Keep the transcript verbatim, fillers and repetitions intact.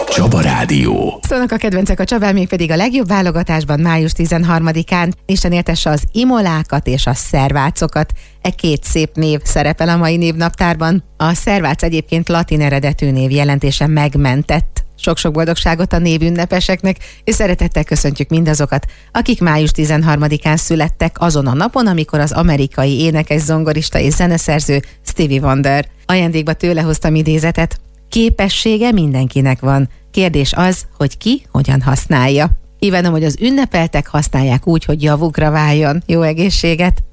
Csaba Rádió. Szólnak a kedvencek a Csabán, még pedig a legjobb válogatásban május tizenharmadikán. Isten éltesse az imolákat és a szervácokat. E két szép név szerepel a mai névnaptárban. A szervác egyébként latin eredetű név, jelentése megmentett. Sok-sok boldogságot a névünnepeseknek, és szeretettel köszöntjük mindazokat, akik május tizenharmadikán születtek, azon a napon, amikor az amerikai énekes, zongorista és zeneszerző Stevie Wonder. Ajándékba tőle hoztam idézetet. Képessége mindenkinek van. Kérdés az, hogy ki hogyan használja. Kívánom, hogy az ünnepeltek használják úgy, hogy javukra váljon. Jó egészséget!